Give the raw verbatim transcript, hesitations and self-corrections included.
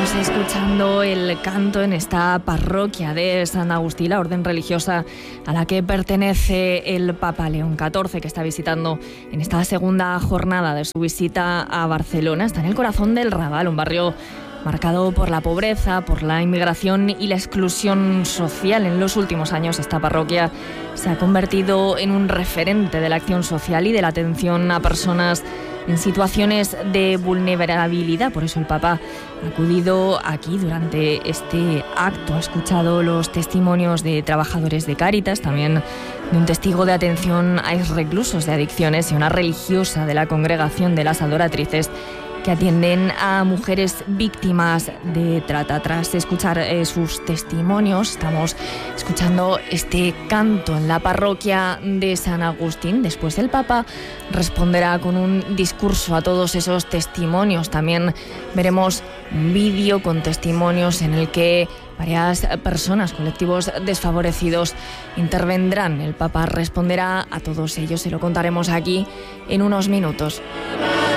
Estamos escuchando el canto en esta parroquia de San Agustín, la orden religiosa a la que pertenece el Papa León catorce, que está visitando en esta segunda jornada de su visita a Barcelona. Está en el corazón del Raval, un barrio marcado por la pobreza, por la inmigración y la exclusión social. En los últimos años esta parroquia se ha convertido en un referente de la acción social y de la atención a personas en situaciones de vulnerabilidad. Por eso el Papa ha acudido aquí durante este acto. Ha escuchado los testimonios de trabajadores de Cáritas, también de un testigo de atención a exreclusos de adicciones y una religiosa de la Congregación de las Adoratrices que atienden a mujeres víctimas de trata. Tras escuchar eh, sus testimonios, estamos escuchando este canto en la parroquia de San Agustín. Después el Papa responderá con un discurso a todos esos testimonios. También veremos un vídeo con testimonios en el que varias personas, colectivos desfavorecidos, intervendrán. El Papa responderá a todos ellos, se lo contaremos aquí en unos minutos.